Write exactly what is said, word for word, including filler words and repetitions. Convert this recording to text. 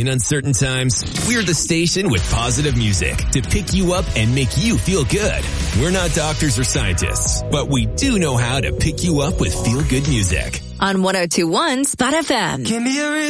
In uncertain times, we're the station with positive music to pick you up and make you feel good. We're not doctors or scientists, but we do know how to pick you up with feel-good music. On one oh two point one Spot F M. Give me a